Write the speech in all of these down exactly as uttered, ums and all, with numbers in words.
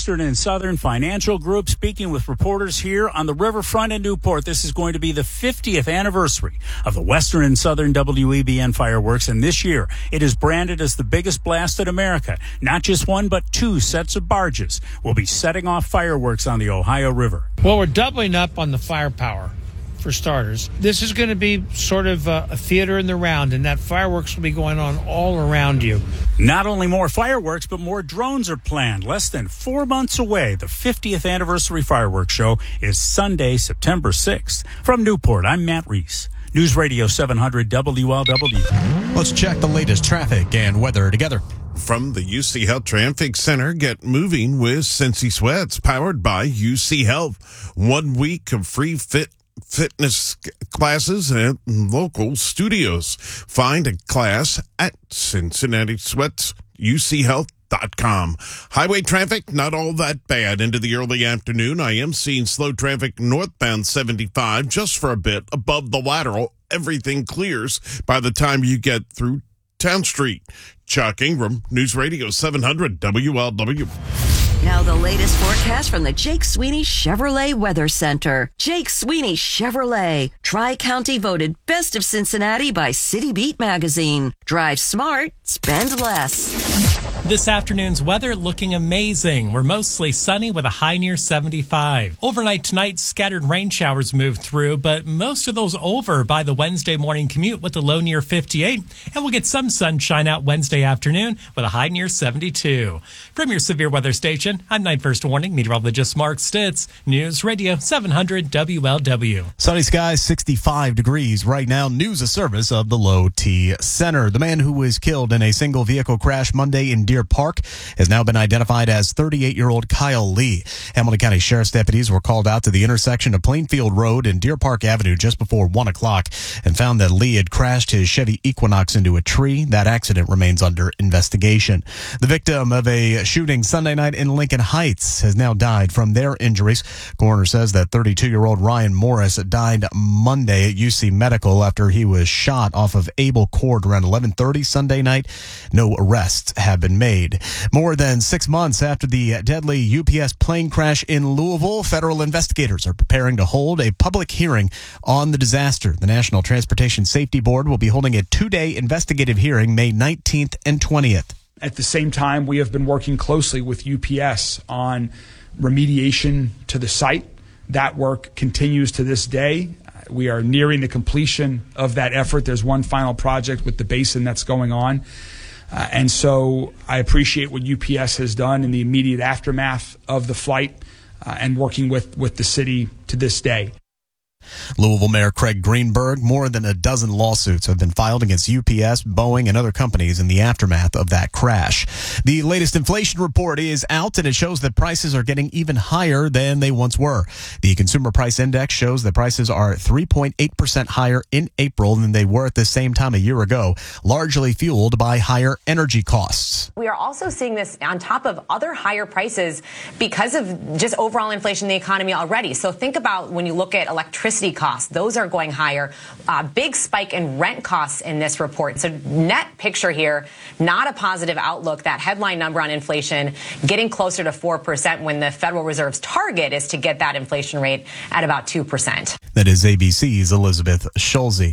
Western and Southern Financial Group, speaking with reporters here on the riverfront in Newport. This is going to be the fiftieth anniversary of the Western and Southern W E B N fireworks, and this year it is branded as the biggest blast in America. Not just one, but two sets of barges will be setting off fireworks on the Ohio River. Well, we're doubling up on the firepower. For starters, this is going to be sort of a, a theater in the round, and that fireworks will be going on all around you. Not only more fireworks, but more drones are planned. Less than four months away, the fiftieth anniversary fireworks show is Sunday, September sixth. From Newport, I'm Matt Reese. News Radio seven hundred W L W. Let's check the latest traffic and weather together. From the U C Health Traffic Center, get moving with Cincy Sweats, powered by U C Health. One week of free fit fitness classes at local studios. Find a class at Cincinnati Sweats U C Health dot com. Highway traffic, not all that bad into the early afternoon. I am seeing slow traffic northbound seventy-five just for a bit above the lateral. Everything clears by the time you get through Town Street. Chuck Ingram, News Radio seven hundred W L W. Now the latest forecast from the Jake Sweeney Chevrolet Weather Center. Jake Sweeney Chevrolet. Tri-County voted Best of Cincinnati by City Beat magazine. Drive smart, spend less. This afternoon's weather looking amazing. We're mostly sunny with a high near seventy-five. Overnight tonight, scattered rain showers move through, but most of those over by the Wednesday morning commute with a low near fifty-eight. And we'll get some sunshine out Wednesday afternoon with a high near seventy-two. From your severe weather station, I'm Night First Warning meteorologist Mark Stitz. News Radio seven hundred W L W. Sunny skies, sixty-five degrees right now. News a service of the Low T Center. The man who was killed in a single vehicle crash Monday in Deer Park has now been identified as thirty-eight-year-old Kyle Lee. Hamilton County Sheriff's deputies were called out to the intersection of Plainfield Road and Deer Park Avenue just before one o'clock and found that Lee had crashed his Chevy Equinox into a tree. That accident remains under investigation. The victim of a shooting Sunday night in Lincoln Heights has now died from their injuries. Coroner says that thirty-two-year-old Ryan Morris died Monday at U C Medical after he was shot off of Abel Court around eleven thirty Sunday night. No arrests have been made. More than six months after the deadly U P S plane crash in Louisville, federal investigators are preparing to hold a public hearing on the disaster. The National Transportation Safety Board will be holding a two-day investigative hearing May nineteenth and twentieth. At the same time, we have been working closely with U P S on remediation to the site. That work continues to this day. We are nearing the completion of that effort. There's one final project with the basin that's going on. Uh, and so I appreciate what U P S has done in the immediate aftermath of the flight uh, and working with, with the city to this day. Louisville Mayor Craig Greenberg, more than a dozen lawsuits have been filed against U P S, Boeing, and other companies in the aftermath of that crash. The latest inflation report is out, and it shows that prices are getting even higher than they once were. The Consumer Price Index shows that prices are three point eight percent higher in April than they were at the same time a year ago, largely fueled by higher energy costs. We are also seeing this on top of other higher prices because of just overall inflation in the economy already. So think about when you look at electricity costs, those are going higher. Uh, big spike in rent costs in this report. So net picture here, not a positive outlook. That headline number on inflation getting closer to four percent when the Federal Reserve's target is to get that inflation rate at about two percent. That is A B C's Elizabeth Schulze.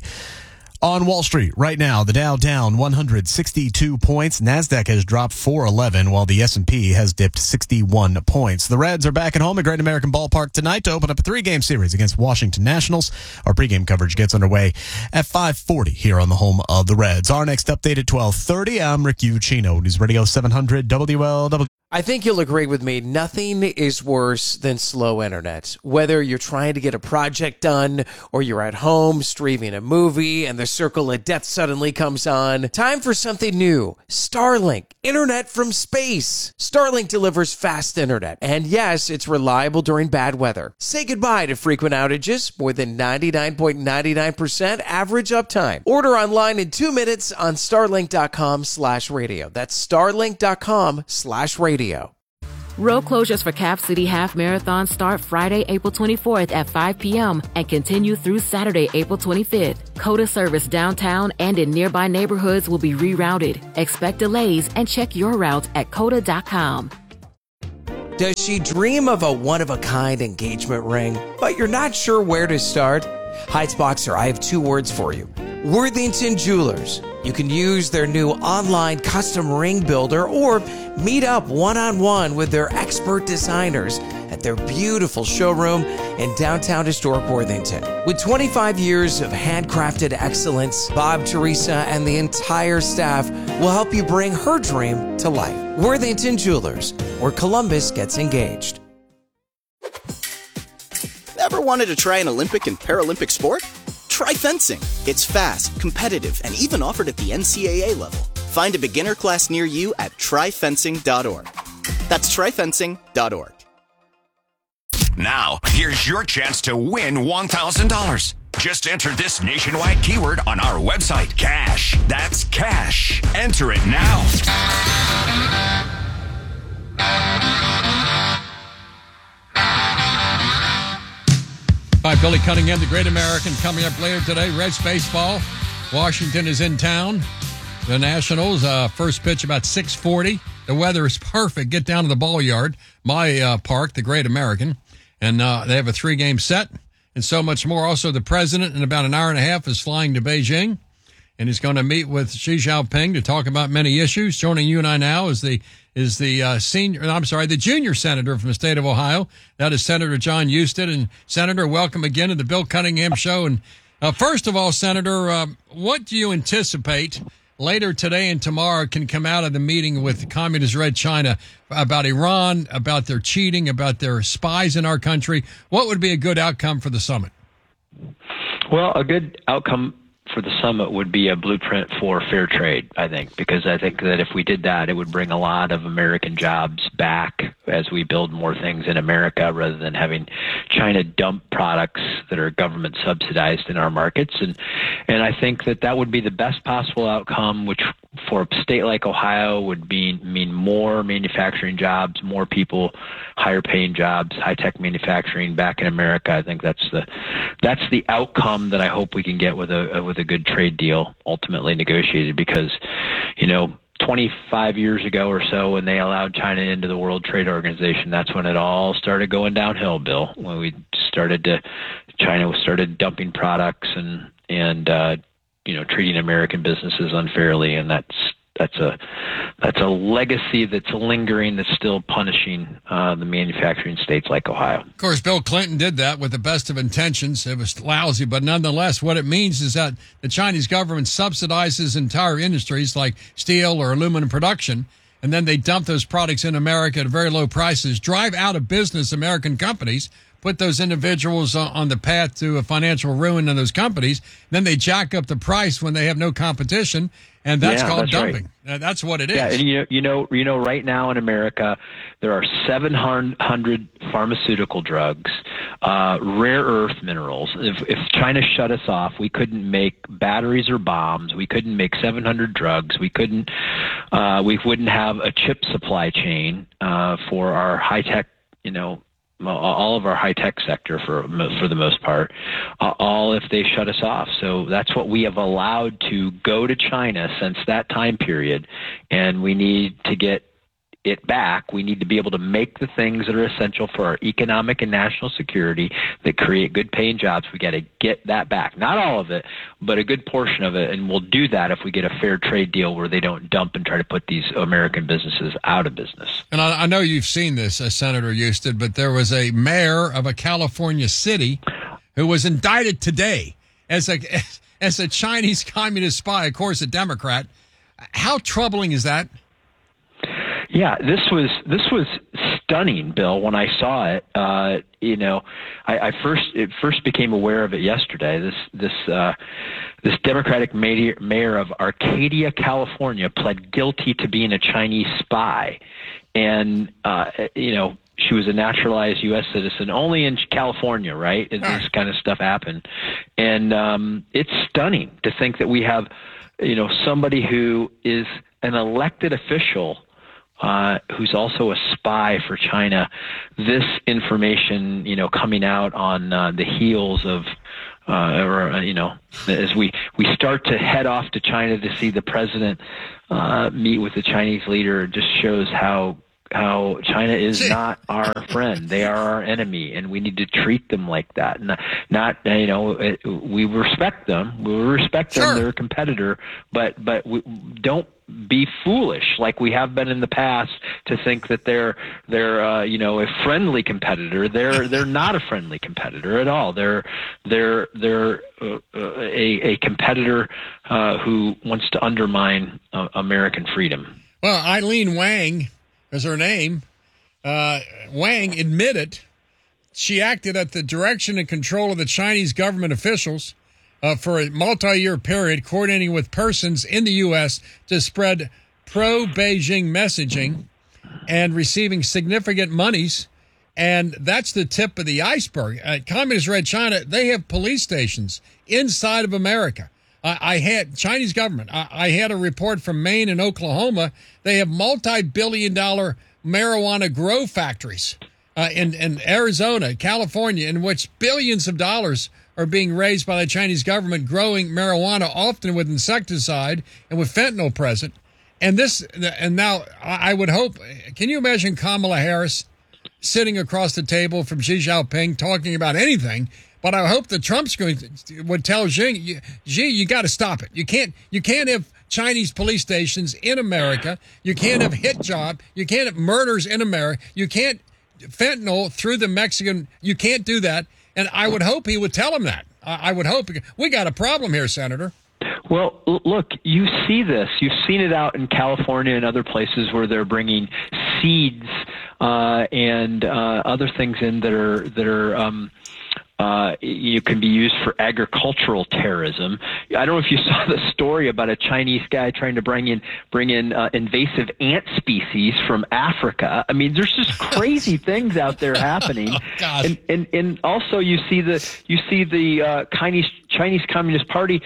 On Wall Street right now, the Dow down one hundred sixty-two points. NASDAQ has dropped four eleven, while the S and P has dipped sixty-one points. The Reds are back at home at Great American Ballpark tonight to open up a three-game series against Washington Nationals. Our pregame coverage gets underway at five forty here on the home of the Reds. Our next update at twelve thirty. I'm Rick Ucchino, News Radio seven hundred W L W. I think you'll agree with me. Nothing is worse than slow internet. Whether you're trying to get a project done or you're at home streaming a movie and the circle of death suddenly comes on. Time for something new. Starlink. Internet from space. Starlink delivers fast internet. And yes, it's reliable during bad weather. Say goodbye to frequent outages. More than ninety-nine point nine nine percent average uptime. Order online in two minutes on starlink.com slash radio. That's starlink.com slash radio. Road closures for Cap City Half Marathon start Friday, April twenty-fourth at five p.m. and continue through Saturday, April twenty-fifth. COTA service downtown and in nearby neighborhoods will be rerouted. Expect delays and check your route at cota dot com. Does she dream of a one-of-a-kind engagement ring, but you're not sure where to start? Heights Boxer, I have two words for you. Worthington Jewelers. You can use their new online custom ring builder or meet up one-on-one with their expert designers at their beautiful showroom in downtown historic Worthington. With twenty-five years of handcrafted excellence, Bob, Teresa, and the entire staff will help you bring her dream to life. Worthington Jewelers, where Columbus gets engaged. Ever wanted to try an Olympic and Paralympic sport? Try fencing. It's fast, competitive, and even offered at the N C A A level. Find a beginner class near you at try fencing dot org. That's try fencing dot org. Now, here's your chance to win one thousand dollars. Just enter this nationwide keyword on our website, cash. That's cash. Enter it now. All right, Billy Cunningham, the Great American, coming up later today. Reds baseball. Washington is in town. The Nationals, uh, first pitch about six forty. The weather is perfect. Get down to the ball yard. My uh, park, the Great American. And uh, they have a three-game set and so much more. Also, the president, in about an hour and a half, is flying to Beijing. And he's going to meet with Xi Jinping to talk about many issues. Joining you and I now is the is the uh, senior, I'm sorry, the junior senator from the state of Ohio. That is Senator John Husted. And Senator, welcome again to the Bill Cunningham Show. And uh, first of all, Senator, uh, what do you anticipate later today and tomorrow can come out of the meeting with Communist Red China about Iran, about their cheating, about their spies in our country? What would be a good outcome for the summit? Well, a good outcome for the summit would be a blueprint for fair trade, I think, because I think that if we did that, it would bring a lot of American jobs back as we build more things in America rather than having China dump products that are government subsidized in our markets. And, and I think that that would be the best possible outcome, which for a state like Ohio would be, mean more manufacturing jobs, more people, higher paying jobs, high-tech manufacturing back in America. I think that's the that's the outcome that I hope we can get with a with a good trade deal ultimately negotiated, because, you know, twenty-five years ago or so, when they allowed China into the World Trade Organization, that's when it all started going downhill, Bill, when we started to, China started dumping products and, and, uh, you know, treating American businesses unfairly. And that's, that's a, that's a legacy that's lingering, that's still punishing uh, the manufacturing states like Ohio. Of course, Bill Clinton did that with the best of intentions. It was lousy, but nonetheless, what it means is that the Chinese government subsidizes entire industries like steel or aluminum production, and then they dump those products in America at very low prices, drive out of business American companies, put those individuals on the path to a financial ruin in those companies. Then they jack up the price when they have no competition, and that's yeah, called that's dumping. Right. That's what it is. Yeah, and you know, you know, you know, right now in America, there are seven hundred pharmaceutical drugs, uh, rare earth minerals. If, if China shut us off, we couldn't make batteries or bombs. We couldn't make seven hundred drugs. We couldn't. Uh, we wouldn't have a chip supply chain uh, for our high tech. You know. All of our high-tech sector for for the most part, uh, all if they shut us off. So that's what we have allowed to go to China since that time period, and we need to get it back. We need to be able to make the things that are essential for our economic and national security that create good paying jobs. We got to get that back. Not all of it, but a good portion of it, and we'll do that if we get a fair trade deal where they don't dump and try to put these American businesses out of business. And I, I know you've seen this, uh, Senator Husted, but there was a mayor of a California city who was indicted today as a as a Chinese communist spy, of course, a Democrat. How troubling is that? Yeah, this was this was stunning, Bill. When I saw it, uh, you know, I, I first it first became aware of it yesterday. This this uh, this Democratic mayor, mayor of Arcadia, California, pled guilty to being a Chinese spy, and uh, you know, she was a naturalized U S citizen. Only in California, right? Is this kind of stuff happen? And um, it's stunning to think that we have, you know, somebody who is an elected official. Uh, who's also a spy for China, this information, you know, coming out on uh, the heels of, uh, or, uh, you know, as we, we start to head off to China to see the president uh, meet with the Chinese leader, just shows how how China is not our friend. They are our enemy, and we need to treat them like that. Not, not you know, it, we respect them. We respect them. Sure. They're a competitor, but but we don't be foolish like we have been in the past to think that they're they're uh, you know a friendly competitor. They're they're not a friendly competitor at all. They're they're they're uh, a a competitor uh, who wants to undermine uh, American freedom. Well, Eileen Wang is her name. Uh, Wang admitted she acted at the direction and control of the Chinese government officials uh, for a multi-year period, coordinating with persons in the U S to spread pro-Beijing messaging and receiving significant monies. And that's the tip of the iceberg. Uh, Communist Red China, they have police stations inside of America. I, I had Chinese government. I, I had a report from Maine and Oklahoma. They have multi-billion dollar marijuana grow factories uh, in, in Arizona, California, in which billions of dollars are being raised by the Chinese government growing marijuana, often with insecticide and with fentanyl present. And this, and now I would hope, can you imagine Kamala Harris sitting across the table from Xi Jinping talking about anything? But I hope that Trump's going to, would tell Xi, Xi, you got to stop it. You can't, you can't have Chinese police stations in America. You can't have hit job. You can't have murders in America. You can't fentanyl through the Mexican. You can't do that. And I would hope he would tell him that. I, I would hope. We got a problem here, Senator. Well, look, you see this. You've seen it out in California and other places where they're bringing seeds uh, and uh, other things in that are that are. Um, Uh, you can be used for agricultural terrorism. I don't know if you saw the story about a Chinese guy trying to bring in bring in uh, invasive ant species from Africa. I mean, there's just crazy things out there happening. Oh, and, and and also you see the you see the uh, Chinese Chinese Communist Party,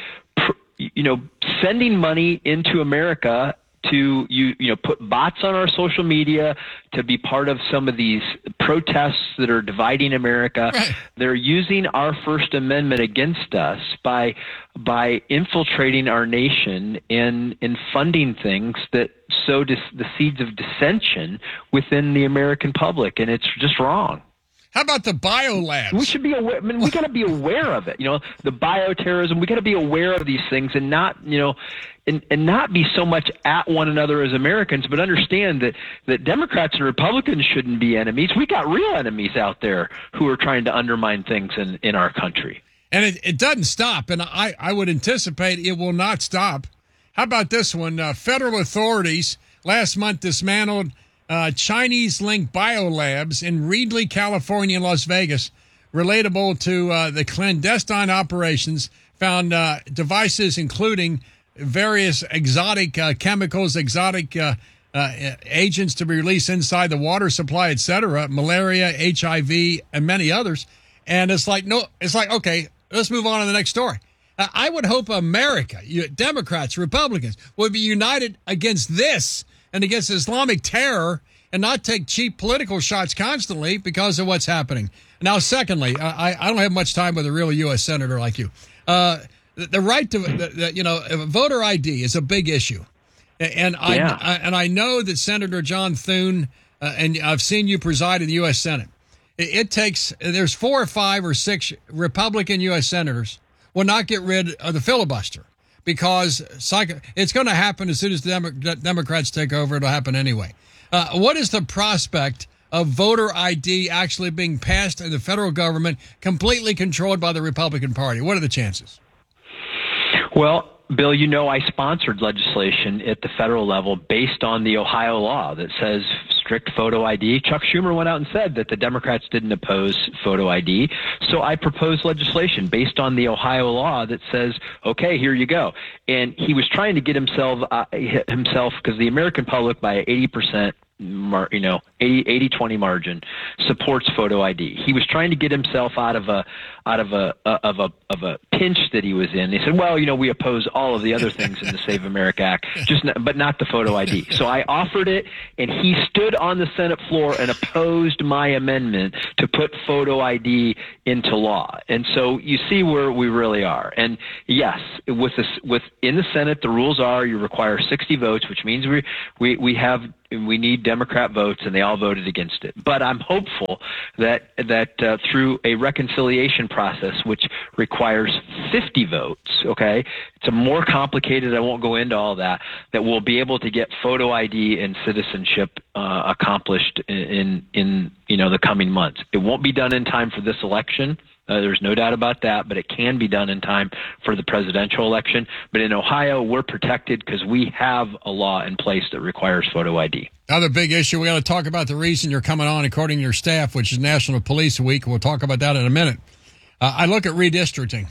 you know, sending money into America to you you know put bots on our social media to be part of some of these protests that are dividing America. Right. They're using our First Amendment against us by by infiltrating our nation and and funding things that sow dis, the seeds of dissension within the American public, and it's just wrong. How about the biolabs? We should be aware. I mean, we got to be aware of it. You know, the bioterrorism. We got to be aware of these things and not, you know, and, and not be so much at one another as Americans, but understand that that Democrats and Republicans shouldn't be enemies. We got real enemies out there who are trying to undermine things in, in our country. And it, it doesn't stop, and I, I would anticipate it will not stop. How about this one? Uh, federal authorities last month dismantled Uh, Chinese-linked biolabs in Reedley, California, and Las Vegas, relatable to uh, the clandestine operations, found uh, devices including various exotic uh, chemicals, exotic uh, uh, agents to be released inside the water supply, et cetera, malaria, H I V, and many others. And it's like, no, it's like, okay, let's move on to the next story. Uh, I would hope America, you, Democrats, Republicans, would be united against this and against Islamic terror and not take cheap political shots constantly because of what's happening. Now, secondly, I, I don't have much time with a real U S senator like you. Uh, the, the right to, the, the, you know, voter I D is a big issue. And I, yeah. I and I know that Senator John Thune, uh, and I've seen you preside in the U S Senate. It, it takes, there's four or five or six Republican U S senators will not get rid of the filibuster. Because psycho- it's going to happen as soon as the Demo- Democrats take over. It'll happen anyway. Uh, what is the prospect of voter I D actually being passed in the federal government, completely controlled by the Republican Party? What are the chances? Well, Bill, you know I sponsored legislation at the federal level based on the Ohio law that says strict photo I D. Chuck Schumer went out and said that the Democrats didn't oppose photo I D. So I proposed legislation based on the Ohio law that says, okay, here you go. And he was trying to get himself, uh, himself, because the American public by eighty percent, you know, eighty twenty margin, supports photo I D. He was trying to get himself out of a out of a of a of a pinch that he was in. He said, "Well, you know, we oppose all of the other things in the Save America Act, just not, but not the photo I D." So I offered it, and he stood on the Senate floor and opposed my amendment to put photo I D into law. And so you see where we really are. And yes, with this, with in the Senate, the rules are you require sixty votes, which means we we we have. We need Democrat votes, and they all voted against it. But I'm hopeful that that uh, through a reconciliation process, which requires fifty votes, okay, it's a more complicated. I won't go into all that. That we'll be able to get photo I D and citizenship uh, accomplished in, in in you know the coming months. It won't be done in time for this election. Uh, there's no doubt about that, but it can be done in time for the presidential election. But in Ohio, we're protected because we have a law in place that requires photo I D. Another big issue, we got to talk about the reason you're coming on, according to your staff, which is National Police Week. We'll talk about that in a minute. Uh, I look at redistricting,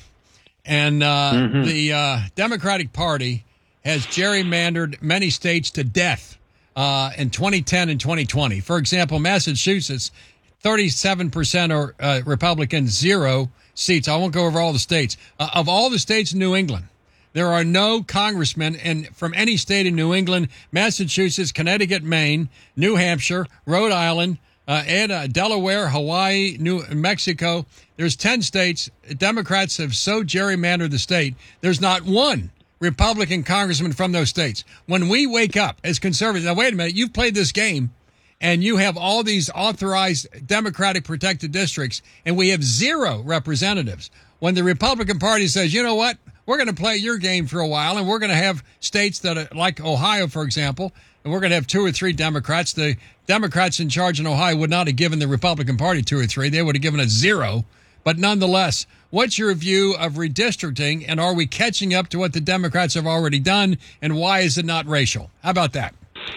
and uh, mm-hmm. the uh, Democratic Party has gerrymandered many states to death uh, in twenty ten and twenty twenty. For example, Massachusetts, thirty-seven percent are uh, Republican, zero seats. I won't go over all the states. Uh, of all the states in New England, there are no congressmen in, from any state in New England, Massachusetts, Connecticut, Maine, New Hampshire, Rhode Island, uh, and uh, Delaware, Hawaii, New Mexico. There's ten states. Democrats have so gerrymandered the state. There's not one Republican congressman from those states. When we wake up as conservatives, now wait a minute, you've played this game, and you have all these authorized Democratic protected districts, and we have zero representatives. When the Republican Party says, you know what, we're going to play your game for a while, and we're going to have states that are like Ohio, for example, and we're going to have two or three Democrats. The Democrats in charge in Ohio would not have given the Republican Party two or three. They would have given us zero. But nonetheless, what's your view of redistricting, and are we catching up to what the Democrats have already done, and why is it not racial? How about that?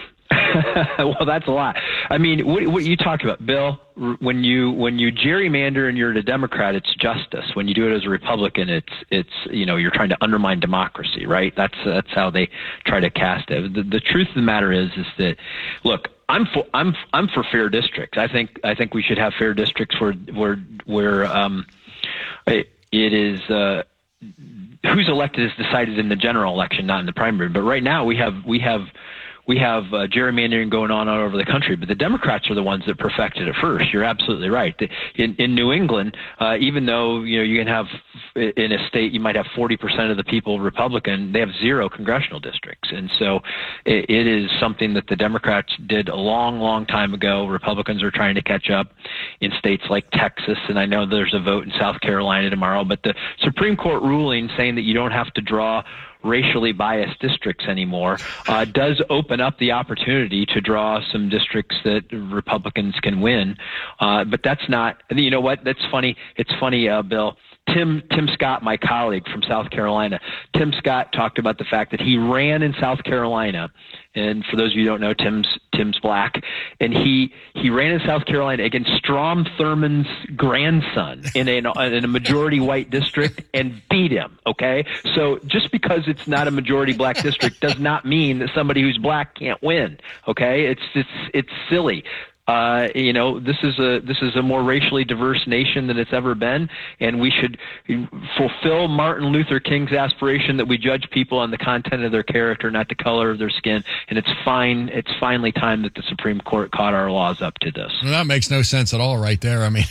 Well, that's a lot. I mean, what, what you talk about, Bill, when you when you gerrymander and you're a Democrat, it's justice. When you do it as a Republican, it's it's you know you're trying to undermine democracy, right? That's that's how they try to cast it. The, the truth of the matter is is that, look, I'm for I'm I'm for fair districts. I think I think we should have fair districts where where where um it, it is. Uh, who's elected is decided in the general election, not in the primary. But right now we have we have. We have uh, gerrymandering going on all over the country, but the Democrats are the ones that perfected it first. You're absolutely right. In, in New England, uh, even though you know you can have in a state you might have forty percent of the people Republican, they have zero congressional districts, and so it, it is something that the Democrats did a long, long time ago. Republicans are trying to catch up in states like Texas, and I know there's a vote in South Carolina tomorrow. But the Supreme Court ruling saying that you don't have to draw racially biased districts anymore uh, does open up the opportunity to draw some districts that Republicans can win. Uh, but that's not, you know what, that's funny. It's funny, uh, Bill. Tim Tim Scott, my colleague from South Carolina, Tim Scott talked about the fact that he ran in South Carolina. And for those of you who don't know, Tim's Tim's black, and he he ran in South Carolina against Strom Thurmond's grandson in a in a majority white district and beat him. Okay, so just because it's not a majority black district does not mean that somebody who's black can't win. Okay, it's it's it's silly. Uh, you know, this is a this is a more racially diverse nation than it's ever been, and we should fulfill Martin Luther King's aspiration that we judge people on the content of their character, not the color of their skin. And it's fine. It's finally time that the Supreme Court caught our laws up to this. Well, that makes no sense at all, right there. I mean,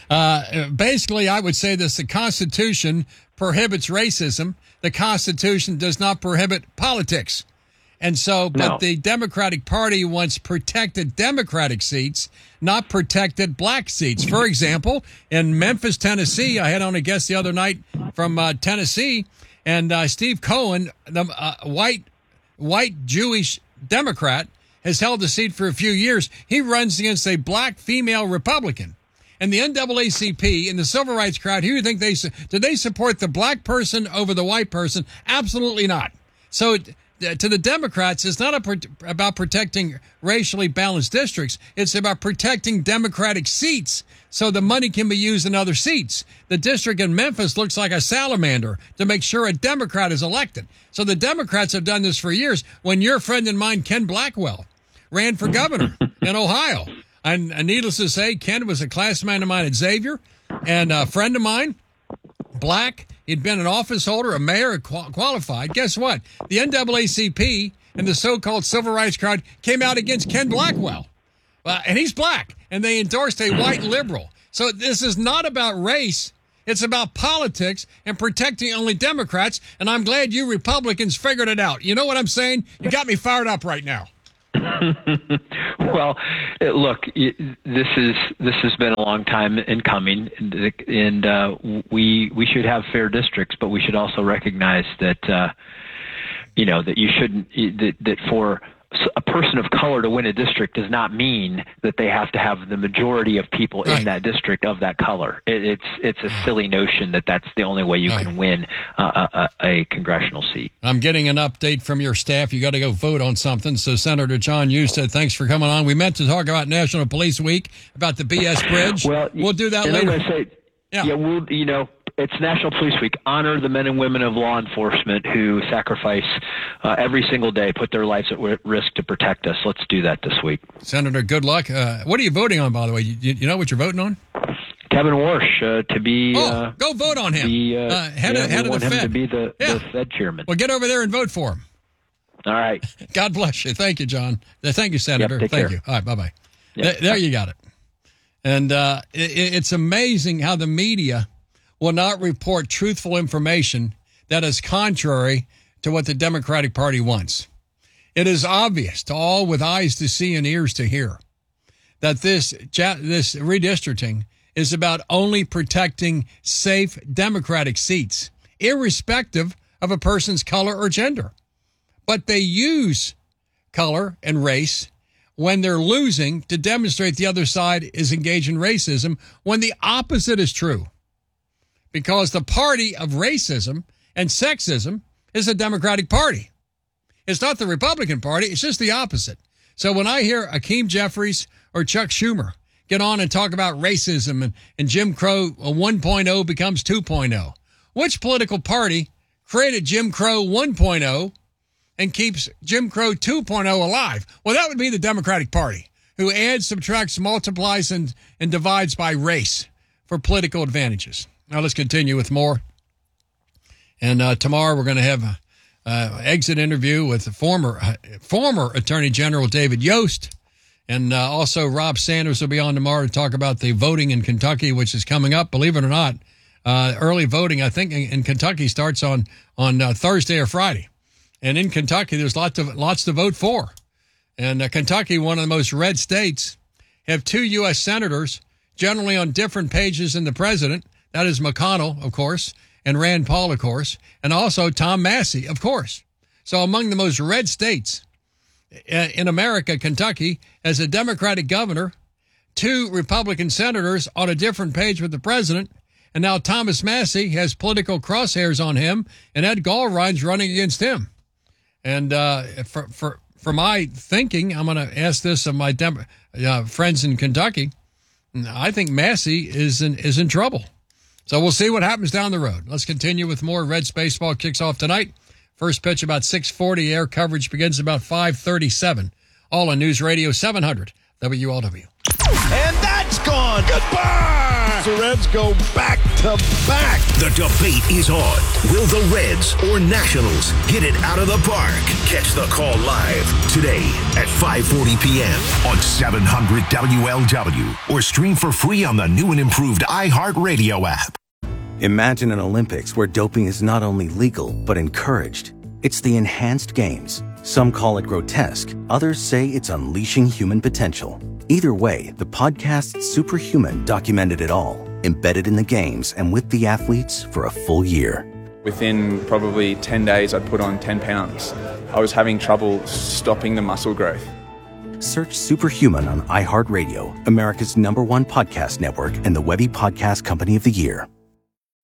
uh, basically, I would say this: the Constitution prohibits racism. The Constitution does not prohibit politics. And so, but no. the Democratic Party wants protected Democratic seats, not protected black seats. For example, in Memphis, Tennessee, I had on a guest the other night from uh, Tennessee, and uh, Steve Cohen, the uh, white, white Jewish Democrat, has held the seat for a few years. He runs against a black female Republican. And the N double A C P and the civil rights crowd, who do you think they do they support the black person over the white person? Absolutely not. So, to the Democrats, it's not a, about protecting racially balanced districts. It's about protecting Democratic seats so the money can be used in other seats. The district in Memphis looks like a salamander to make sure a Democrat is elected. So the Democrats have done this for years. When your friend and mine, Ken Blackwell, ran for governor in Ohio, And uh, needless to say, Ken was a classmate of mine at Xavier and a friend of mine, black. He'd been an office holder, a mayor, qual- qualified. Guess what? The N double A C P and the so-called civil rights crowd came out against Ken Blackwell. Uh, and he's black, and they endorsed a white liberal. So this is not about race. It's about politics and protecting only Democrats, and I'm glad you Republicans figured it out. You know what I'm saying? You got me fired up right now. Well, it, look, it, this is this has been a long time in coming, and, and uh, we we should have fair districts, but we should also recognize that uh, you know that you shouldn't that, that for a person of color to win a district does not mean that they have to have the majority of people right. in that district of that color. It, it's it's a silly notion that that's the only way you right. can win uh, a, a congressional seat. I'm getting an update from your staff. You got to go vote on something. So Senator John Yoo said, thanks for coming on. We meant to talk about National Police Week, about the B S Bridge. Well, we'll do that later. I'm gonna say, yeah. yeah, we'll, you know, it's National Police Week. Honor the men and women of law enforcement who sacrifice uh, every single day, put their lives at risk to protect us. Let's do that this week. Senator, good luck. Uh, what are you voting on, by the way? You, you know what you're voting on? Kevin Warsh uh, to be. Oh, uh, go vote on him. The, uh, uh, head yeah, of, head we of want the him Fed. to be the, yeah. the Fed chairman. Well, get over there and vote for him. All right. God bless you. Thank you, John. Thank you, Senator. Yep, take Thank care. you. All right, bye-bye. Yep. There, there you got it. And uh, it, it's amazing how the media will not report truthful information that is contrary to what the Democratic Party wants. It is obvious to all with eyes to see and ears to hear that this this redistricting is about only protecting safe Democratic seats, irrespective of a person's color or gender. But they use color and race when they're losing to demonstrate the other side is engaged in racism, when the opposite is true. Because the party of racism and sexism is the Democratic Party. It's not the Republican Party. It's just the opposite. So when I hear Hakeem Jeffries or Chuck Schumer get on and talk about racism and, and Jim Crow one point oh becomes two point oh, which political party created Jim Crow one point oh and keeps Jim Crow two point oh alive? Well, that would be the Democratic Party, who adds, subtracts, multiplies, and, and divides by race for political advantages. Now let's continue with more. And uh, tomorrow we're going to have an uh, exit interview with the former uh, former Attorney General David Yost. And uh, also Rob Sanders will be on tomorrow to talk about the voting in Kentucky, which is coming up. Believe it or not, uh, early voting, I think, in, in Kentucky starts on, on uh, Thursday or Friday. And in Kentucky, there's lots, of, lots to vote for. And uh, Kentucky, one of the most red states, have two U S senators generally on different pages than the president. That is McConnell, of course, and Rand Paul, of course, and also Tom Massey, of course. So among the most red states in America, Kentucky has a Democratic governor, two Republican senators on a different page with the president, and now Thomas Massey has political crosshairs on him, and Ed Gallrein's running against him. And uh, for, for, for my thinking, I'm going to ask this of my Dem- uh, friends in Kentucky, I think Massey is in, is in trouble. So we'll see what happens down the road. Let's continue with more. Reds baseball kicks off tonight. First pitch about six forty. Air coverage begins about five thirty-seven. All on News Radio seven hundred W L W. And that's gone. Goodbye. The Reds go back to back. The debate is on. Will the Reds or Nationals get it out of the park? Catch the call live today at five forty p.m. on seven hundred W L W or stream for free on the new and improved iHeartRadio app. Imagine an Olympics where doping is not only legal, but encouraged. It's the Enhanced Games. Some call it grotesque. Others say it's unleashing human potential. Either way, the podcast Superhuman documented it all, embedded in the games and with the athletes for a full year. Within probably ten days, I'd put on ten pounds. I was having trouble stopping the muscle growth. Search Superhuman on iHeartRadio, America's number one podcast network and the Webby Podcast Company of the Year.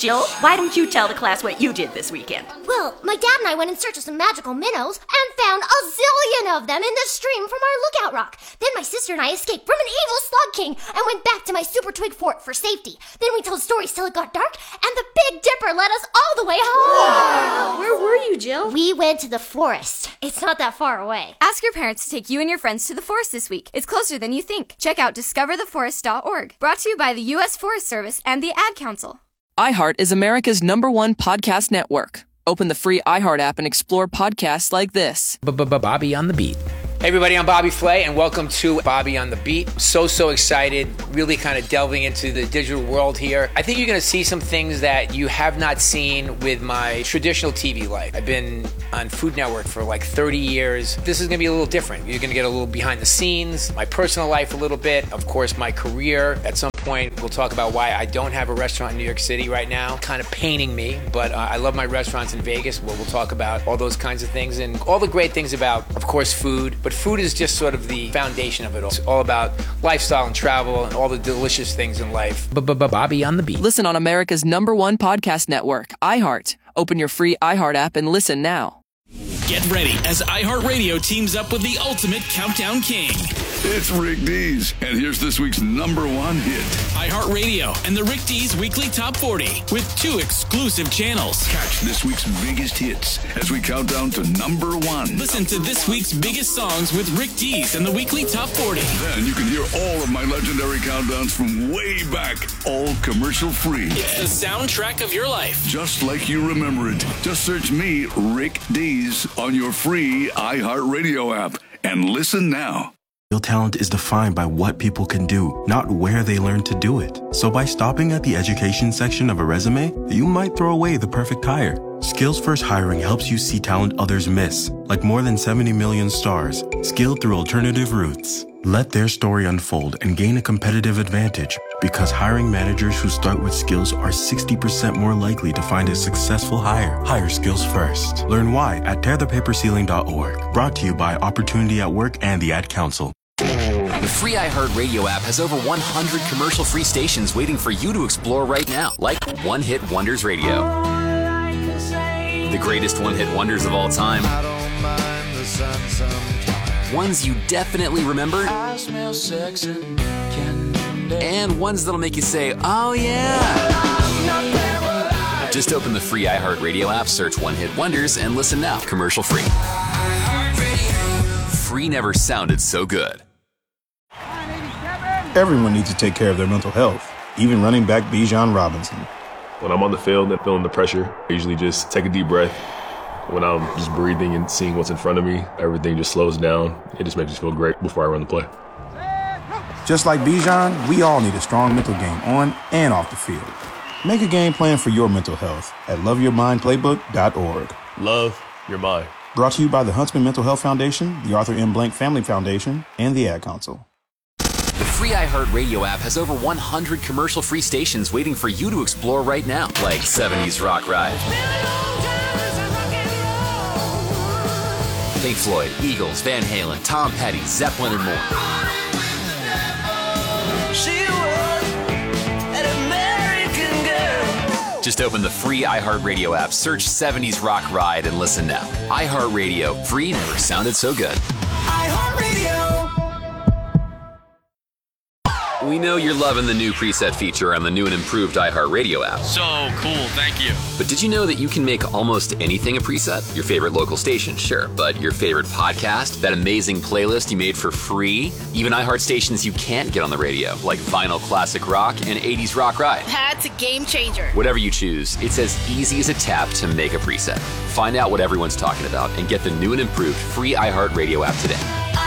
Jill, why don't you tell the class what you did this weekend? Well, my dad and I went in search of some magical minnows and found a zillion of them in the stream from our lookout rock. Then my sister and I escaped from an evil slug king and went back to my super twig fort for safety. Then we told stories till it got dark, and the Big Dipper led us all the way home. Wow. Where were you, Jill? We went to the forest. It's not that far away. Ask your parents to take you and your friends to the forest this week. It's closer than you think. Check out discover the forest dot org. Brought to you by the U S Forest Service and the Ad Council. iHeart is America's number one podcast network. Open the free iHeart app and explore podcasts like this. Bobby on the Beat. Hey everybody, I'm Bobby Flay, and welcome to Bobby on the Beat. So, so excited, really kind of delving into the digital world here. I think you're going to see some things that you have not seen with my traditional T V life. I've been on Food Network for like thirty years. This is going to be a little different. You're going to get a little behind the scenes, my personal life a little bit, of course, my career. At some point, we'll talk about why I don't have a restaurant in New York City right now. Kind of paining me, but uh, I love my restaurants in Vegas. Well, we'll talk about all those kinds of things and all the great things about, of course, food. But food is just sort of the foundation of it all. It's all about lifestyle and travel and all the delicious things in life. Bobby on the Beat. Listen on America's number one podcast network, iHeart. Open your free iHeart app and listen now. Get ready as iHeartRadio teams up with the ultimate countdown king. It's Rick Dees, and here's this week's number one hit. iHeartRadio and the Rick Dees Weekly Top forty with two exclusive channels. Catch this week's biggest hits as we count down to number one. Listen to this week's biggest songs with Rick Dees and the Weekly Top forty. Then you can hear all of my legendary countdowns from way back, all commercial free. It's the soundtrack of your life. Just like you remember it. Just search me, Rick Dees, on your free iHeartRadio app and listen now. Real talent is defined by what people can do, not where they learn to do it. So by stopping at the education section of a resume, you might throw away the perfect hire. Skills First Hiring helps you see talent others miss, like more than seventy million stars, skilled through alternative routes. Let their story unfold and gain a competitive advantage, because hiring managers who start with skills are sixty percent more likely to find a successful hire. Hire skills first. Learn why at tear the paper ceiling dot org. Brought to you by Opportunity at Work and the Ad Council. The free iHeartRadio app has over one hundred commercial-free stations waiting for you to explore right now, like One Hit Wonders Radio. The greatest one-hit wonders of all time. Ones you definitely remember. And ones that'll make you say, oh yeah. Just open the free iHeartRadio app, search One Hit Wonders, and listen now, commercial-free. Free never sounded so good. Everyone needs to take care of their mental health, even running back Bijan Robinson. When I'm on the field and feeling the pressure, I usually just take a deep breath. When I'm just breathing and seeing what's in front of me, everything just slows down. It just makes me feel great before I run the play. Just like Bijan, we all need a strong mental game on and off the field. Make a game plan for your mental health at love your mind playbook dot org. Love your mind. Brought to you by the Huntsman Mental Health Foundation, the Arthur M. Blank Family Foundation, and the Ad Council. The free iHeartRadio app has over one hundred commercial-free stations waiting for you to explore right now, like seventies Rock Ride, Pink Floyd, Eagles, Van Halen, Tom Petty, Zeppelin, and more. Just open the free iHeartRadio app, search seventies Rock Ride, and listen now. iHeartRadio, free never sounded so good. We know you're loving the new preset feature on the new and improved iHeartRadio app. So cool, thank you. But did you know that you can make almost anything a preset? Your favorite local station, sure, but your favorite podcast, that amazing playlist you made for free, even iHeart stations you can't get on the radio, like Vinyl Classic Rock and eighties Rock Ride. That's a game changer. Whatever you choose, it's as easy as a tap to make a preset. Find out what everyone's talking about and get the new and improved free iHeartRadio app today.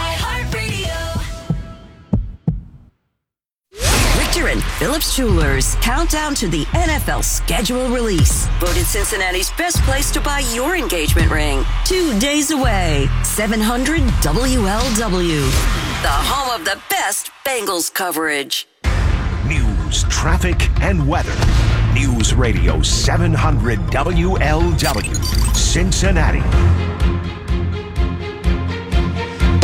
Richter and Phillips Jewelers. Countdown to the N F L schedule release. Voted Cincinnati's best place to buy your engagement ring. Two days away. seven hundred W L W. The home of the best Bengals coverage. News, traffic, and weather. News Radio seven hundred W L W. Cincinnati.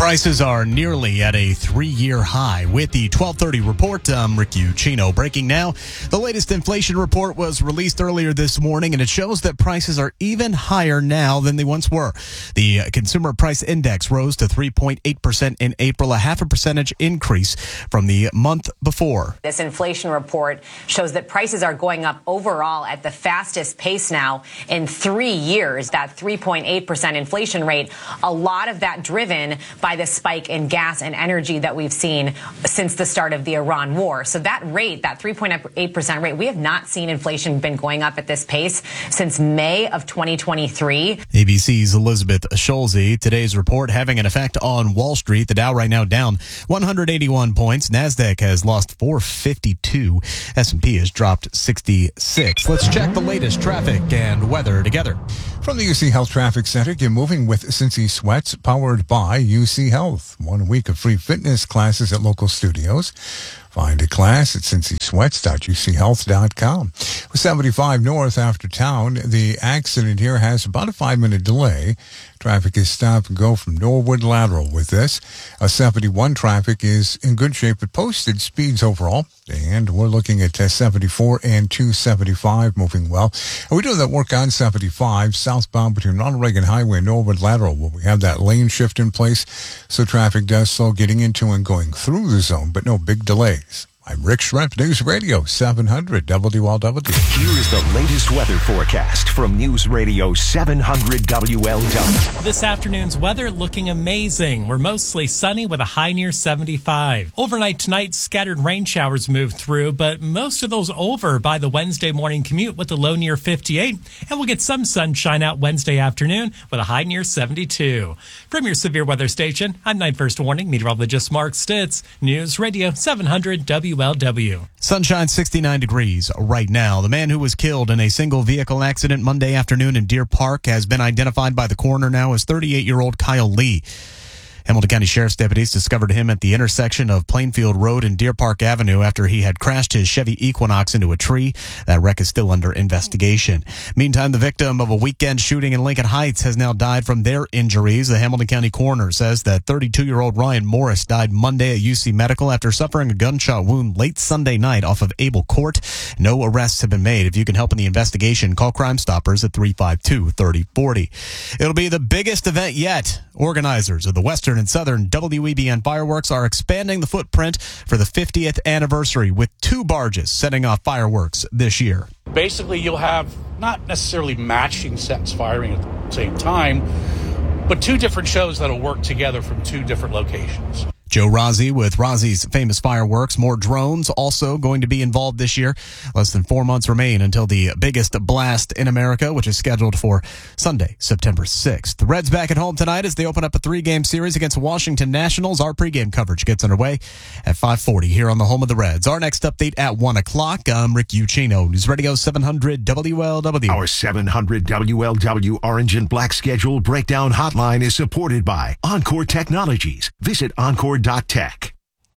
Prices are nearly at a three-year high. With the twelve thirty report, I'm Rick Ucchino. Breaking now, the latest inflation report was released earlier this morning, and it shows that prices are even higher now than they once were. The Consumer Price Index rose to three point eight percent in April, a half a percentage increase from the month before. This inflation report shows that prices are going up overall at the fastest pace now in three years. That three point eight percent inflation rate, a lot of that driven by the spike in gas and energy that we've seen since the start of the Iran war. So that rate, that three point eight percent rate, we have not seen inflation been going up at this pace since May of twenty twenty-three. A B C's Elizabeth Schulze. Today's report having an effect on Wall Street. The Dow right now down one hundred eighty-one points. NASDAQ has lost four fifty-two. S and P has dropped sixty-six. Let's check the latest traffic and weather together. From the U C Health Traffic Center, get moving with Cincy Sweats, powered by U C Health. One week of free fitness classes at local studios. Find a class at cincy sweats dot u c health dot com. With seventy-five north after town, the accident here has about a five-minute delay. Traffic is stop and go from Norwood Lateral with this. Uh, seventy-one traffic is in good shape at posted speeds overall. And we're looking at uh, seventy-four and two seventy-five moving well. And we're doing that work on seventy-five southbound between Ronald Reagan Highway and Norwood Lateral, where we have that lane shift in place. So traffic does slow getting into and going through the zone, but no big delays. I'm Rick Schrempf, News Radio seven hundred W L W. Here is the latest weather forecast from News Radio seven hundred W L W. This afternoon's weather looking amazing. We're mostly sunny with a high near seventy-five. Overnight tonight, scattered rain showers move through, but most of those over by the Wednesday morning commute with a low near fifty-eight. And we'll get some sunshine out Wednesday afternoon with a high near seventy-two. From your severe weather station, I'm Night First Warning meteorologist Mark Stitz, News Radio seven hundred W L W. Sunshine, sixty-nine degrees right now. The man who was killed in a single vehicle accident Monday afternoon in Deer Park has been identified by the coroner now as thirty-eight-year-old Kyle Lee. Hamilton County Sheriff's deputies discovered him at the intersection of Plainfield Road and Deer Park Avenue after he had crashed his Chevy Equinox into a tree. That wreck is still under investigation. Meantime, the victim of a weekend shooting in Lincoln Heights has now died from their injuries. The Hamilton County coroner says that thirty-two-year-old Ryan Morris died Monday at U C Medical after suffering a gunshot wound late Sunday night off of Abel Court. No arrests have been made. If you can help in the investigation, call Crime Stoppers at three five two, three oh four oh. It'll be the biggest event yet. Organizers of the Western and Southern W E B N fireworks are expanding the footprint for the fiftieth anniversary with two barges setting off fireworks this year. Basically, you'll have not necessarily matching sets firing at the same time, but two different shows that'll work together from two different locations. Joe Rossi with Rossi's Famous Fireworks. More drones also going to be involved this year. Less than four months remain until the biggest blast in America, which is scheduled for Sunday, September sixth. The Reds back at home tonight as they open up a three-game series against Washington Nationals. Our pregame coverage gets underway at five forty here on the home of the Reds. Our next update at one o'clock. I'm Rick Ucchino, News Radio seven hundred W L W. Our seven hundred W L W Orange and Black Schedule Breakdown Hotline is supported by Encore Technologies. Visit Encore dot tech.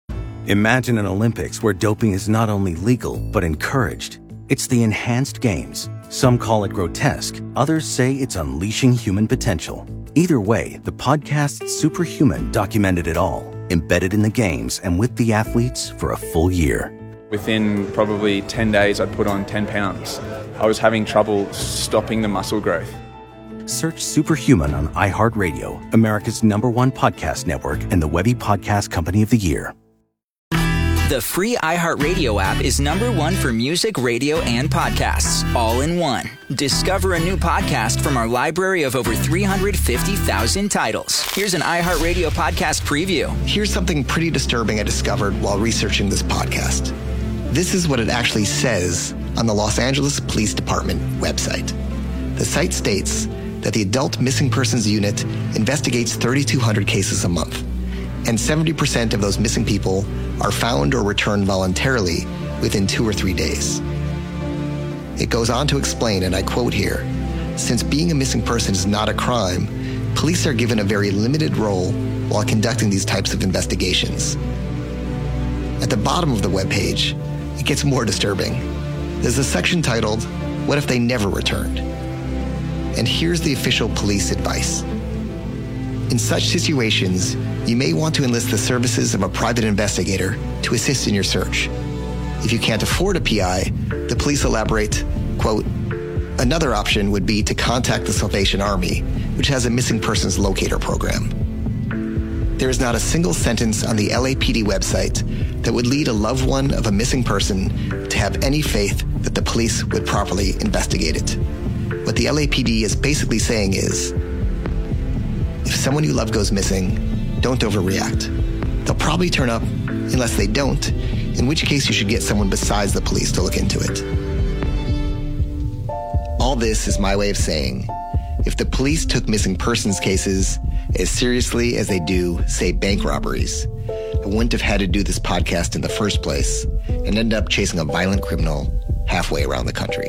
Imagine an Olympics where doping is not only legal, but encouraged. It's the enhanced games. Some call it grotesque. Others say it's unleashing human potential. Either way, the podcast Superhuman documented it all, embedded in the games and with the athletes for a full year. Within probably ten days, I'd put on ten pounds. I was having trouble stopping the muscle growth. Search Superhuman on iHeartRadio, America's number one podcast network and the Webby Podcast Company of the Year. The free iHeartRadio app is number one for music, radio, and podcasts, all in one. Discover a new podcast from our library of over three hundred fifty thousand titles. Here's an iHeartRadio podcast preview. Here's something pretty disturbing I discovered while researching this podcast. This is what it actually says on the Los Angeles Police Department website. The site states that the Adult Missing Persons Unit investigates thirty-two hundred cases a month, and seventy percent of those missing people are found or returned voluntarily within two or three days. It goes on to explain, and I quote here, since being a missing person is not a crime, police are given a very limited role while conducting these types of investigations. At the bottom of the webpage, it gets more disturbing. There's a section titled, What If They Never Returned? And here's the official police advice. In such situations, you may want to enlist the services of a private investigator to assist in your search. If you can't afford a P I, the police elaborate, quote, another option would be to contact the Salvation Army, which has a missing persons locator program. There is not a single sentence on the L A P D website that would lead a loved one of a missing person to have any faith that the police would properly investigate it. What the L A P D is basically saying is, if someone you love goes missing, don't overreact. They'll probably turn up unless they don't, in which case you should get someone besides the police to look into it. All this is my way of saying, if the police took missing persons cases as seriously as they do, say, bank robberies, I wouldn't have had to do this podcast in the first place and end up chasing a violent criminal halfway around the country.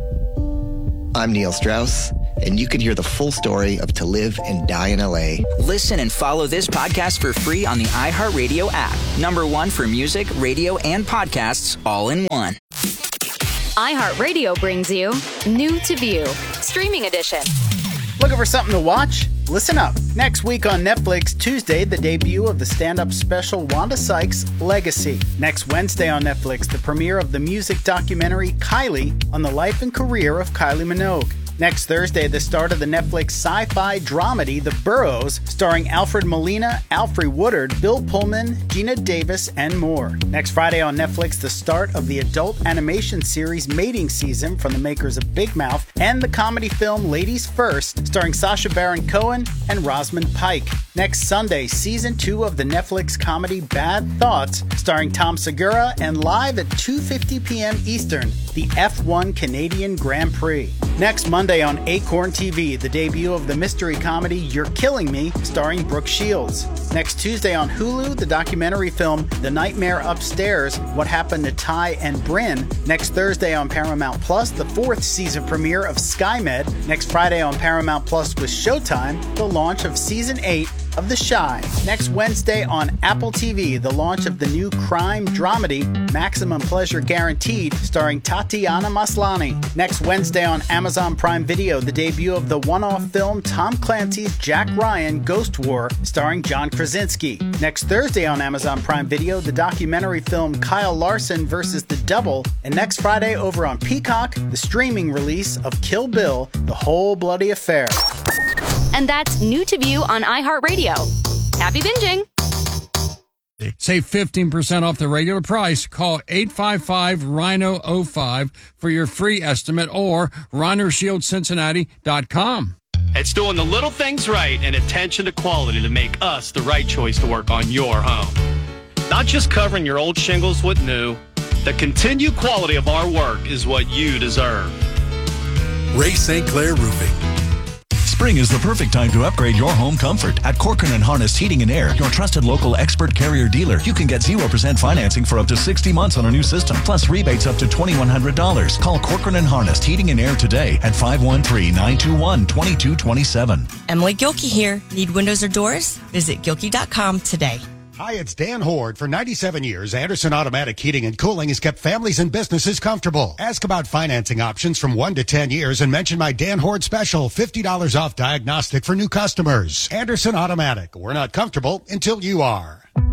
I'm Neil Strauss, and you can hear the full story of To Live and Die in L A. Listen and follow this podcast for free on the iHeartRadio app. Number one for music, radio, and podcasts all in one. iHeartRadio brings you New to View, Streaming Edition. Looking for something to watch? Listen up. Next week on Netflix, Tuesday, the debut of the stand-up special Wanda Sykes' Legacy. Next Wednesday on Netflix, the premiere of the music documentary Kylie on the life and career of Kylie Minogue. Next Thursday, the start of the Netflix sci-fi dramedy The Burrows, starring Alfred Molina, Alfre Woodard, Bill Pullman, Gina Davis, and more. Next Friday on Netflix, the start of the adult animation series Mating Season from the makers of Big Mouth, and the comedy film Ladies First, starring Sacha Baron Cohen and Rosamund Pike. Next Sunday, Season two of the Netflix comedy Bad Thoughts, starring Tom Segura, and live at two fifty p.m. Eastern, the F one Canadian Grand Prix. Next Monday on Acorn T V, the debut of the mystery comedy You're Killing Me, starring Brooke Shields. Next Tuesday on Hulu, the documentary film The Nightmare Upstairs, What Happened to Ty and Bryn. Next Thursday on Paramount Plus, the fourth season premiere of SkyMed. Next Friday on Paramount Plus with Showtime, the launch of Season eight of The Chi. Next Wednesday on Apple T V, the launch of the new crime dramedy Maximum Pleasure Guaranteed, starring Tatiana Maslany. Next Wednesday on Amazon Prime Video, the debut of the one-off film Tom Clancy's Jack Ryan Ghost War, starring John Krasinski. Next Thursday on Amazon Prime Video, the documentary film Kyle Larson versus the Double. And next Friday over on Peacock, the streaming release of Kill Bill, The Whole Bloody Affair. And that's New to View on iHeartRadio. Happy binging. Save fifteen percent off the regular price. Call eight five five Rhino oh five for your free estimate or Rhino Shield Cincinnati dot com. It's doing the little things right and attention to quality to make us the right choice to work on your home. Not just covering your old shingles with new. The continued quality of our work is what you deserve. Ray Saint Clair Roofing. Spring is the perfect time to upgrade your home comfort. At Corcoran and Harness Heating and Air, your trusted local expert carrier dealer, you can get zero percent financing for up to sixty months on a new system, plus rebates up to twenty-one hundred dollars. Call Corcoran and Harness Heating and Air today at five one three, nine two one, two two two seven. Emily Gilkey here. Need windows or doors? Visit Gilkey dot com today. Hi, it's Dan Horde. For ninety-seven years, Anderson Automatic Heating and Cooling has kept families and businesses comfortable. Ask about financing options from one to ten years and mention my Dan Horde special, fifty dollars off diagnostic for new customers. Anderson Automatic. We're not comfortable until you are. All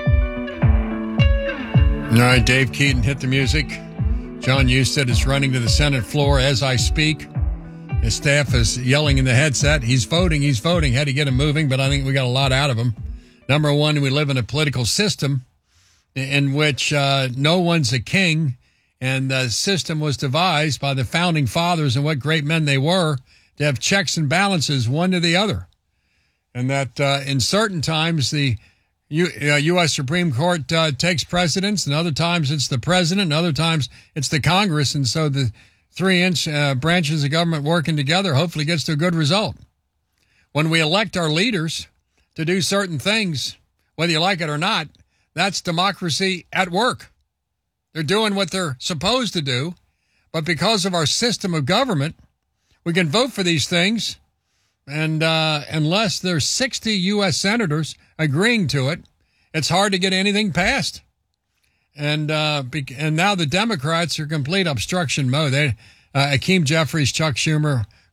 right, Dave Keaton, hit the music. John Husted is running to the Senate floor as I speak. His staff is yelling in the headset. He's voting, he's voting. Had to get him moving, but I think we got a lot out of him. Number one, we live in a political system in which uh, no one's a king, and the system was devised by the founding fathers and what great men they were to have checks and balances one to the other. And that uh, in certain times the U- uh, U S Supreme Court uh, takes precedence, and other times it's the president, and other times it's the Congress. And so the three-inch uh, branches of government working together hopefully gets to a good result. When we elect our leaders to do certain things, whether you like it or not, that's democracy at work. They're doing what they're supposed to do, but because of our system of government, we can vote for these things, and uh, unless there's sixty U S senators agreeing to it, it's hard to get anything passed. And uh, and now the Democrats are complete obstruction mode. They, uh, Hakeem Jeffries, Chuck Schumer,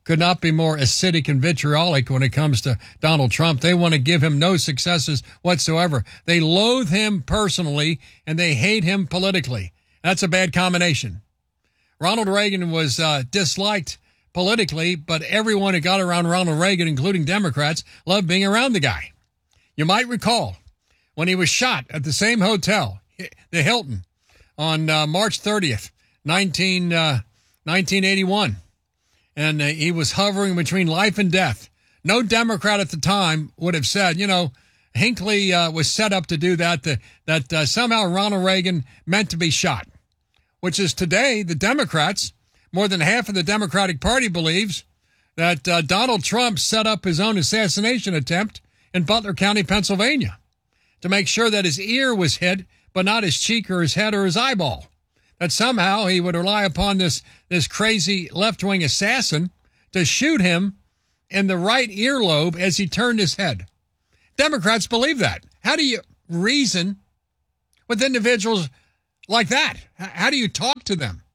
could not be more acidic and vitriolic when it comes to Donald Trump. They want to give him no successes whatsoever. They loathe him personally, and they hate him politically. That's a bad combination. Ronald Reagan was uh, disliked politically, but everyone who got around Ronald Reagan, including Democrats, loved being around the guy. You might recall when he was shot at the same hotel, the Hilton, on uh, March thirtieth, nineteen, uh, nineteen eighty-one. And uh, he was hovering between life and death. No Democrat at the time would have said, you know, Hinckley uh, was set up to do that, that, that uh, somehow Ronald Reagan meant to be shot, which is today the Democrats, more than half of the Democratic Party believes that uh, Donald Trump set up his own assassination attempt in Butler County, Pennsylvania, to make sure that his ear was hit, but not his cheek or his head or his eyeball. That somehow he would rely upon this, this crazy left-wing assassin to shoot him in the right earlobe as he turned his head. Democrats believe that. How do you reason with individuals like that? How do you talk to them?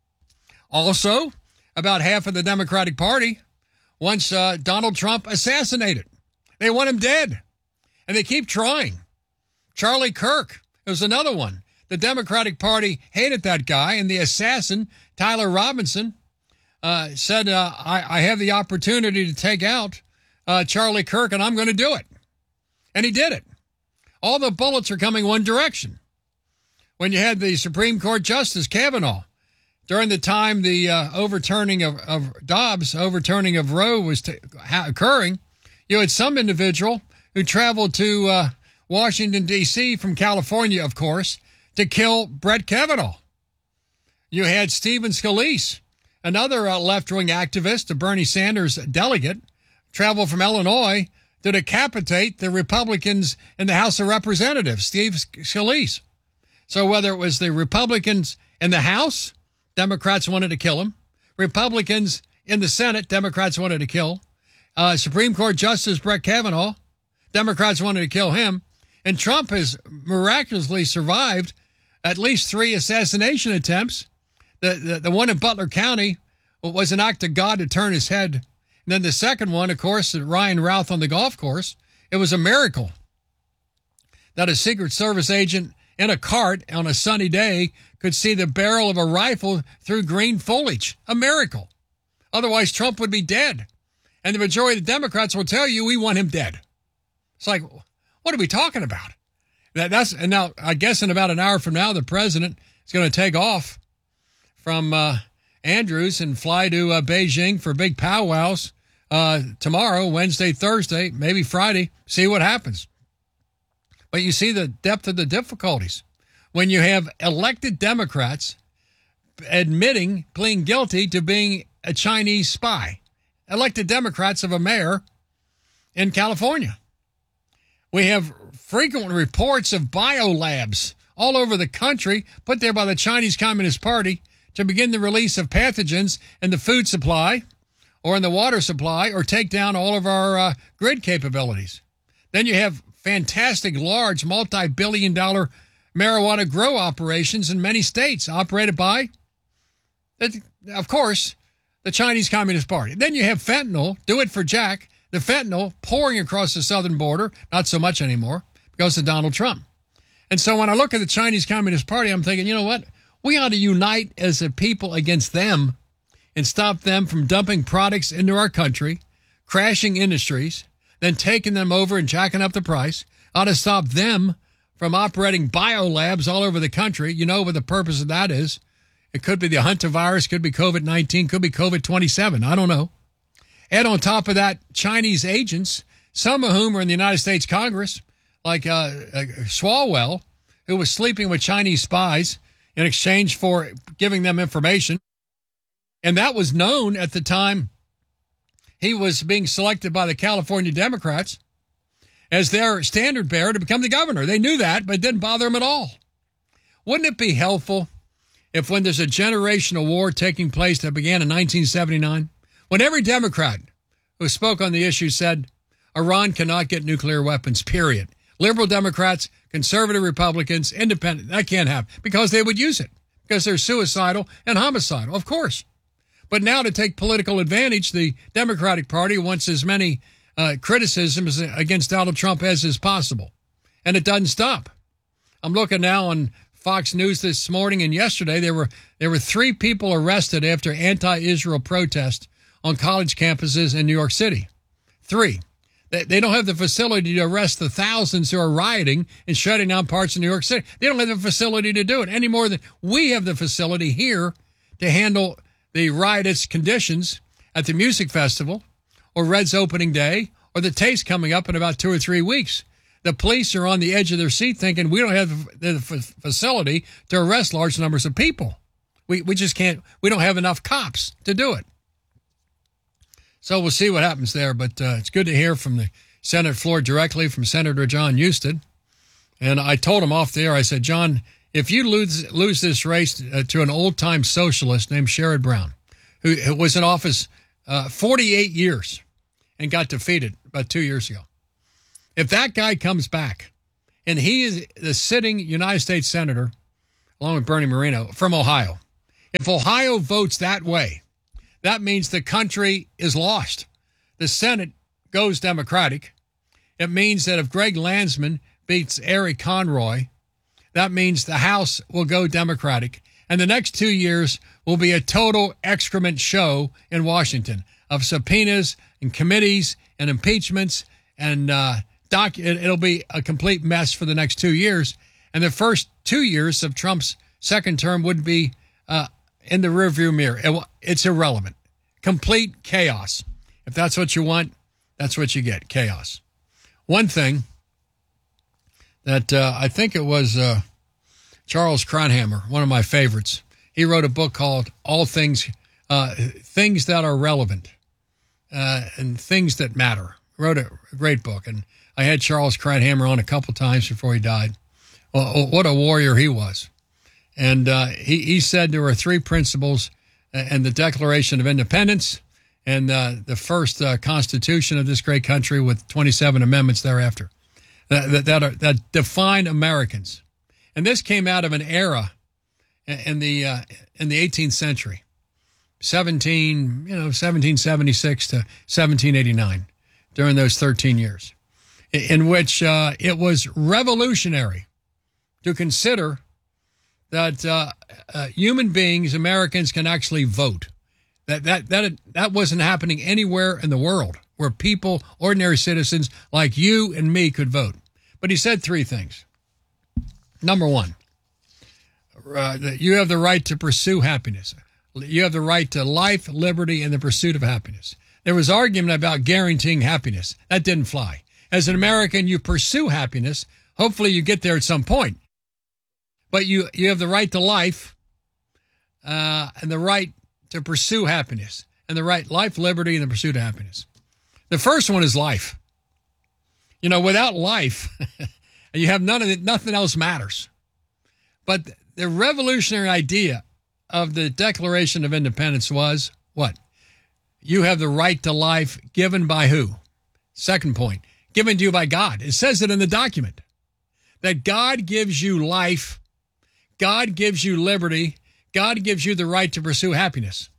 Also, about half of the Democratic Party wants uh, Donald Trump assassinated. They want him dead, and they keep trying. Charlie Kirk was another one. The Democratic Party hated that guy, and the assassin, Tyler Robinson, uh, said, uh, I, I have the opportunity to take out uh, Charlie Kirk, and I'm going to do it. And he did it. All the bullets are coming one direction. When you had the Supreme Court Justice Kavanaugh, during the time the uh, overturning of, of Dobbs, overturning of Roe was t- ha- occurring, you had some individual who traveled to uh, Washington, D C from California, of course, to kill Brett Kavanaugh. You had Stephen Scalise, another uh, left-wing activist, a Bernie Sanders delegate, travel from Illinois to decapitate the Republicans in the House of Representatives, Steve Scalise. So whether it was the Republicans in the House, Democrats wanted to kill him. Republicans in the Senate, Democrats wanted to kill. Uh, Supreme Court Justice Brett Kavanaugh, Democrats wanted to kill him. And Trump has miraculously survived at least three assassination attempts. The, the, the one in Butler County was an act of God to turn his head. And then the second one, of course, Ryan Routh on the golf course, it was a miracle that a Secret Service agent in a cart on a sunny day could see the barrel of a rifle through green foliage. A miracle. Otherwise, Trump would be dead. And the majority of the Democrats will tell you we want him dead. It's like, what are we talking about? That, that's and now, I guess in about an hour from now, the president is going to take off from uh, Andrews and fly to uh, Beijing for big powwows uh, tomorrow, Wednesday, Thursday, maybe Friday, see what happens. But you see the depth of the difficulties. When you have elected Democrats admitting, pleading guilty to being a Chinese spy, elected Democrats of a mayor in California. We have frequent reports of biolabs all over the country put there by the Chinese Communist Party to begin the release of pathogens in the food supply or in the water supply or take down all of our uh, grid capabilities. Then you have fantastic, large, multi-billion dollar marijuana grow operations in many states operated by, of course, the Chinese Communist Party. Then you have fentanyl, do it for Jack, the fentanyl pouring across the southern border, not so much anymore, because of Donald Trump. And so when I look at the Chinese Communist Party, I'm thinking, you know what? We ought to unite as a people against them and stop them from dumping products into our country, crashing industries, then taking them over and jacking up the price. Ought to stop them from operating biolabs all over the country. You know what the purpose of that is. It could be the hantavirus, could be COVID nineteen, could be COVID twenty-seven. I don't know. And on top of that, Chinese agents, some of whom are in the United States Congress, like uh, uh, Swalwell, who was sleeping with Chinese spies in exchange for giving them information. And that was known at the time he was being selected by the California Democrats as their standard bearer to become the governor. They knew that, but it didn't bother them at all. Wouldn't it be helpful if when there's a generational war taking place that began in nineteen seventy-nine, when every Democrat who spoke on the issue said Iran cannot get nuclear weapons, period. Liberal Democrats, conservative Republicans, independent, that can't happen because they would use it because they're suicidal and homicidal, of course. But now to take political advantage, the Democratic Party wants as many uh, criticisms against Donald Trump as is possible. And it doesn't stop. I'm looking now on Fox News this morning and yesterday. There were there were three people arrested after anti-Israel protests on college campuses in New York City. Three. They, they don't have the facility to arrest the thousands who are rioting and shutting down parts of New York City. They don't have the facility to do it any more than we have the facility here to handle the riotous conditions at the music festival or Red's opening day or the Taste coming up in about two or three weeks. The police are on the edge of their seat thinking we don't have the facility to arrest large numbers of people. We we just can't, we don't have enough cops to do it. So we'll see what happens there, but uh, it's good to hear from the Senate floor directly from Senator John Husted. And I told him off the air, I said, John, if you lose lose this race uh, to an old-time socialist named Sherrod Brown, who, who was in office uh, forty-eight years and got defeated about two years ago, if that guy comes back and he is the sitting United States Senator, along with Bernie Moreno, from Ohio, if Ohio votes that way, that means the country is lost. The Senate goes Democratic. It means that if Greg Landsman beats Eric Conroy, that means the House will go Democratic. And the next two years will be a total excrement show in Washington of subpoenas and committees and impeachments. And uh, doc- it'll be a complete mess for the next two years. And the first two years of Trump's second term would be uh, in the rearview mirror. It, it's irrelevant. Complete chaos. If that's what you want, that's what you get, chaos. One thing that uh, I think it was uh, Charles Krauthammer, one of my favorites. He wrote a book called All Things uh, Things That Are Relevant uh, and Things That Matter. Wrote a great book, and I had Charles Krauthammer on a couple times before he died. Well, what a warrior he was. And uh, he, he said there were three principles and the Declaration of Independence and uh, the first uh, Constitution of this great country with twenty-seven amendments thereafter that that, that, are, that define Americans. And this came out of an era in the uh, in the eighteenth century, seventeen you know seventeen seventy-six to seventeen eighty-nine, during those thirteen years, in which uh, it was revolutionary to consider that uh, uh, human beings, Americans, can actually vote. That that that that wasn't happening anywhere in the world where people, ordinary citizens like you and me, could vote. But he said three things. Number one, uh, that you have the right to pursue happiness. You have the right to life, liberty, and the pursuit of happiness. There was argument about guaranteeing happiness. That didn't fly. As an American, you pursue happiness. Hopefully you get there at some point. But you, you have the right to life uh, and the right to pursue happiness, and the right life, liberty, and the pursuit of happiness. The first one is life. You know, without life, you have none of it, nothing else matters. But the revolutionary idea of the Declaration of Independence was what? You have the right to life given by who? Second point, given to you by God. It says it in the document that God gives you life. God gives you liberty. God gives you the right to pursue happiness.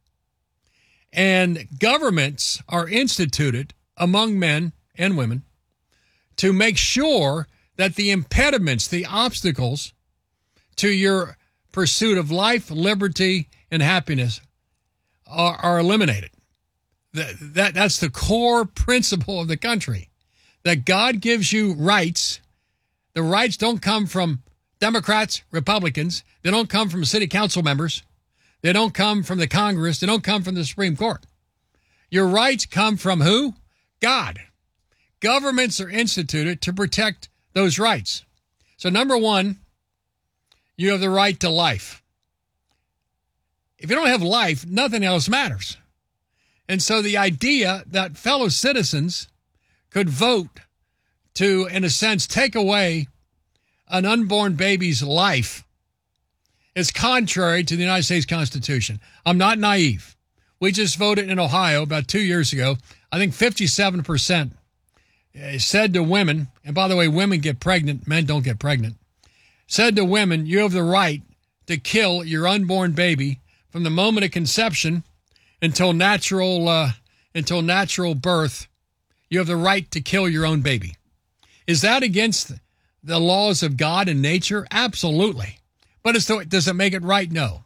And governments are instituted among men and women to make sure that the impediments, the obstacles to your pursuit of life, liberty, and happiness are, are eliminated. That, that, that's the core principle of the country, that God gives you rights. The rights don't come from Democrats, Republicans. They don't come from city council members. They don't come from the Congress. They don't come from the Supreme Court. Your rights come from who? God. Governments are instituted to protect those rights. So number one, you have the right to life. If you don't have life, nothing else matters. And so the idea that fellow citizens could vote to, in a sense, take away an unborn baby's life is contrary to the United States Constitution. I'm not naive. We just voted in Ohio about two years ago. I think fifty-seven percent said to women, and by the way, women get pregnant, men don't get pregnant, said to women, you have the right to kill your unborn baby from the moment of conception until natural uh, until natural birth, you have the right to kill your own baby. Is that against the laws of God and nature? Absolutely. But it's the, does it make it right? No.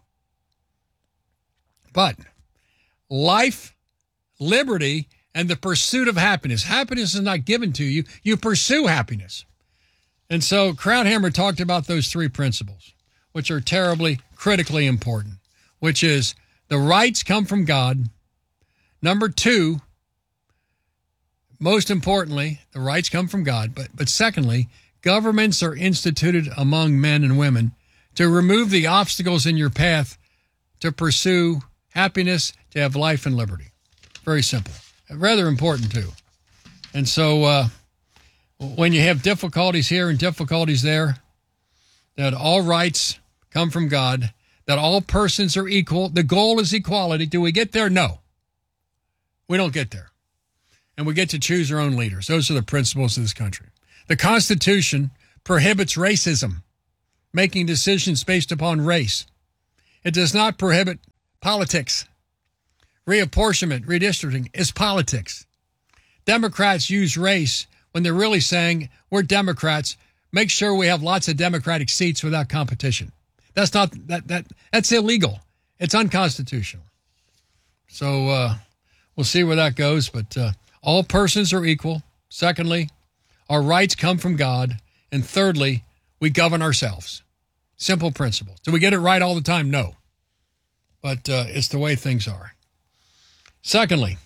But life, liberty, and the pursuit of happiness. Happiness is not given to you. You pursue happiness. And so Krauthammer talked about those three principles, which are terribly, critically important, which is the rights come from God. Number two, most importantly, the rights come from God. But, but secondly, governments are instituted among men and women to remove the obstacles in your path to pursue happiness, to have life and liberty. Very simple. Rather important, too. And so uh, when you have difficulties here and difficulties there, that all rights come from God, that all persons are equal. The goal is equality. Do we get there? No. We don't get there. And we get to choose our own leaders. Those are the principles of this country. The Constitution prohibits racism, making decisions based upon race. It does not prohibit politics. Reapportionment, redistricting is politics. Democrats use race when they're really saying, we're Democrats, make sure we have lots of Democratic seats without competition. That's not that that that's illegal. It's unconstitutional. So uh, we'll see where that goes, but uh, all persons are equal. Secondly, our rights come from God. And thirdly, we govern ourselves. Simple principle. Do we get it right all the time? No. But uh, it's the way things are. Secondly,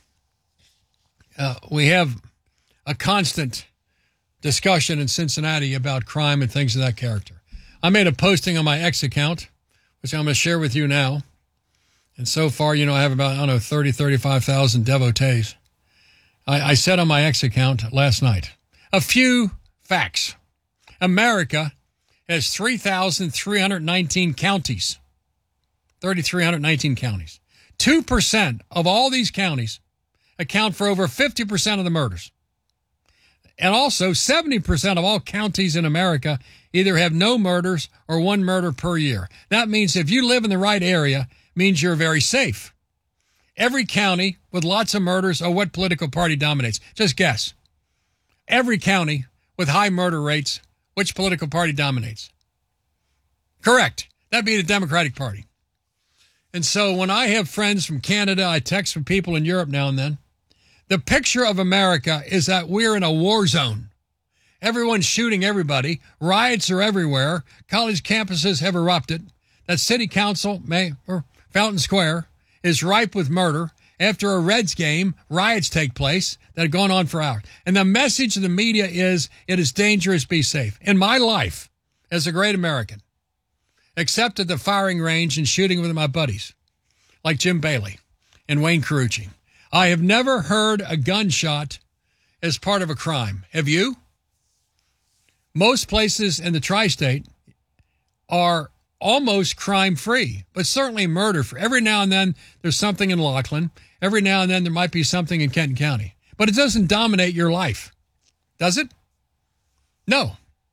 uh, we have a constant discussion in Cincinnati about crime and things of that character. I made a posting on my X account, which I'm going to share with you now. And so far, you know, I have about, I don't know, thirty, thirty-five thousand devotees. I, I said on my X account last night, a few facts. America has three thousand three hundred nineteen counties, three thousand three hundred nineteen counties. two percent of all these counties account for over fifty percent of the murders. And also, seventy percent of all counties in America either have no murders or one murder per year. That means if you live in the right area, means you're very safe. Every county with lots of murders, or what political party dominates? Just guess. Every county with high murder rates, which political party dominates? Correct. That'd be the Democratic Party. And so when I have friends from Canada, I text from people in Europe now and then, the picture of America is that we're in a war zone. Everyone's shooting everybody. Riots are everywhere. College campuses have erupted. That city council, May, or Fountain Square, is ripe with murder. After a Reds game, riots take place that have gone on for hours. And the message of the media is, it is dangerous, be safe. In my life, as a great American, except at the firing range and shooting with my buddies, like Jim Bailey and Wayne Carucci, I have never heard a gunshot as part of a crime. Have you? Most places in the tri-state are almost crime-free, but certainly murder-free. Every now and then, there's something in Laughlin. Every now and then, there might be something in Kenton County. But it doesn't dominate your life, does it? No.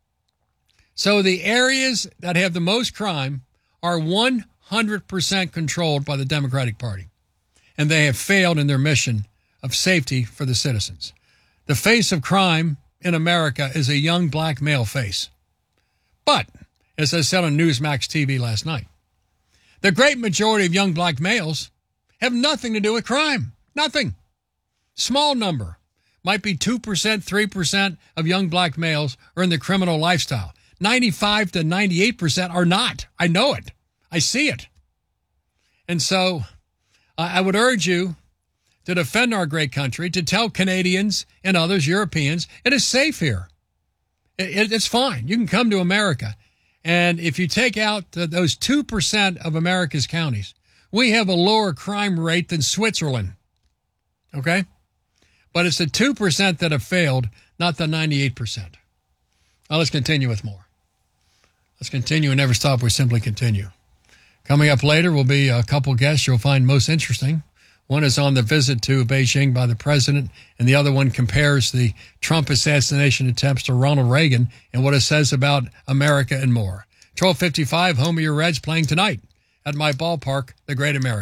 So the areas that have the most crime are one hundred percent controlled by the Democratic Party, and they have failed in their mission of safety for the citizens. The face of crime in America is a young black male face. But, as I said on Newsmax T V last night, the great majority of young black males have nothing to do with crime. Nothing. Small number. Might be two percent, three percent of young black males are in the criminal lifestyle. ninety-five to ninety-eight percent are not. I know it. I see it. And so I would urge you to defend our great country, to tell Canadians and others, Europeans, it is safe here. It, it, it's fine. You can come to America. And if you take out the, those two percent of America's counties, we have a lower crime rate than Switzerland. Okay? But it's the two percent that have failed, not the ninety-eight percent. Now let's continue with more. Let's continue and never stop. We simply continue. Coming up later will be a couple guests you'll find most interesting. One is on the visit to Beijing by the president, and the other one compares the Trump assassination attempts to Ronald Reagan and what it says about America and more. twelve fifty-five, home of your Reds playing tonight at my ballpark, the Great American.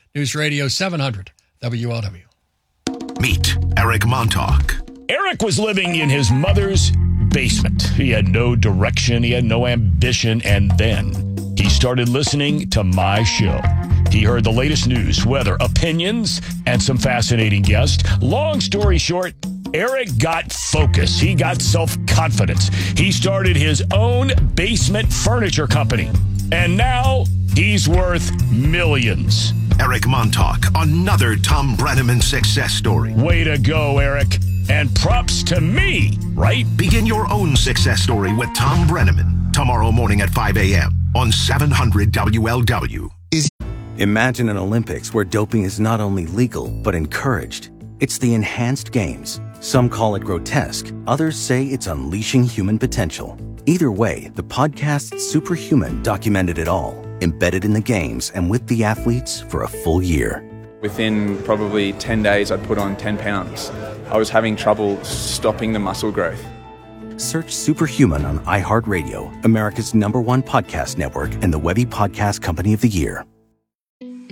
News Radio seven hundred W L W. Meet Eric Montauk. Eric was living in his mother's basement. He had no direction, he had no ambition, and then he started listening to my show. He heard the latest news, weather, opinions, and some fascinating guests. Long story short, Eric got focus. He got self-confidence. He started his own basement furniture company. And now he's worth millions. Eric Montauk, another Tom Brenneman success story. Way to go, Eric. And props to me, right? Begin your own success story with Tom Brenneman tomorrow morning at five a.m. on seven hundred W L W. Imagine an Olympics where doping is not only legal, but encouraged. It's the enhanced games. Some call it grotesque. Others say it's unleashing human potential. Either way, the podcast Superhuman documented it all, embedded in the games and with the athletes for a full year. Within probably ten days, I'd put on ten pounds. I was having trouble stopping the muscle growth. Search Superhuman on iHeartRadio, America's number one podcast network and the Webby Podcast Company of the Year.